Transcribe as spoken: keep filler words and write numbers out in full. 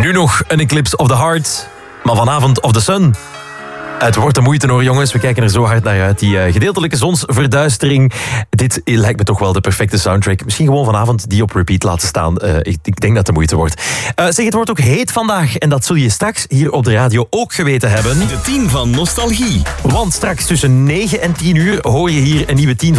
Nu nog een Eclipse of the Heart, maar vanavond of the Sun. Het wordt de moeite hoor, jongens. We kijken er zo hard naar uit. Die uh, gedeeltelijke zonsverduistering. Dit lijkt me toch wel de perfecte soundtrack. Misschien gewoon vanavond die op repeat laten staan. Uh, ik, ik denk dat het de moeite wordt. Uh, zeg, het wordt ook heet vandaag. En dat zul je straks hier op de radio ook geweten hebben. De tien van Nostalgie. Want straks tussen negen en tien uur hoor je hier een nieuwe tien